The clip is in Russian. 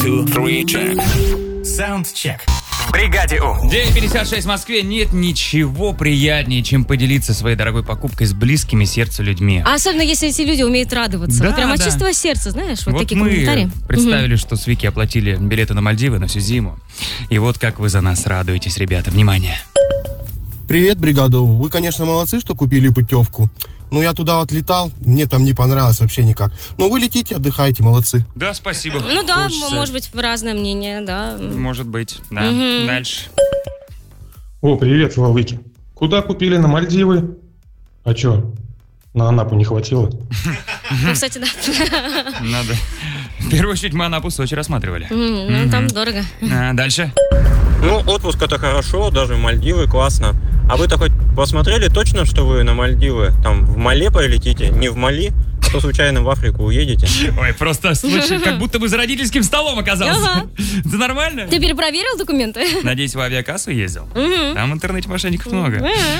2, 3, check. Саундчек. В бригаде У. 9:56 в Москве. Нет ничего приятнее, чем поделиться своей дорогой покупкой с близкими сердцу людьми. А особенно, если эти люди умеют радоваться. Да, Вот прямо от да. чистого сердца, знаешь, вот такие мы комментарии. представили, что с Вики оплатили билеты на Мальдивы на всю зиму. И вот как вы за нас радуетесь, ребята. Внимание. Привет, бригада. Вы, конечно, молодцы, что купили путевку. Но я туда отлетал, мне там не понравилось вообще никак. Но вы летите, отдыхайте, молодцы. Да, спасибо. Ну да, Хочется. может быть, разное мнение, да. Может быть, да. Дальше. О, привет, Валыки. Куда купили на Мальдивы? А чё, на Анапу не хватило? Ну, кстати, да. Надо. В первую очередь мы Анапу Сочи рассматривали. Ну, там дорого. Дальше. Ну, отпуск это хорошо, даже Мальдивы классно. А вы-то хоть посмотрели точно, что вы на Мальдивы? Там в Мале полетите, не в Мали, а то случайно в Африку уедете. Ой, просто случай, как будто бы за родительским столом оказался. Ага. Это нормально? Ты перепроверил документы? Надеюсь, в авиакассу ездил? Там в интернете мошенников много.